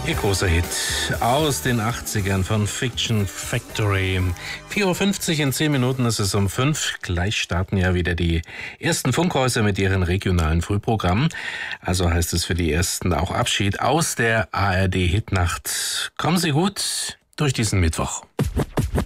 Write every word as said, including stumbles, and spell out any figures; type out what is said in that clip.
Ihr großer Hit aus den achtzigern von Fiction Factory. vier Uhr fünfzig, in zehn Minuten ist es um fünf. Gleich starten ja wieder die ersten Funkhäuser mit ihren regionalen Frühprogrammen. Also heißt es für die Ersten auch Abschied aus der A R D-Hitnacht. Kommen Sie gut durch diesen Mittwoch.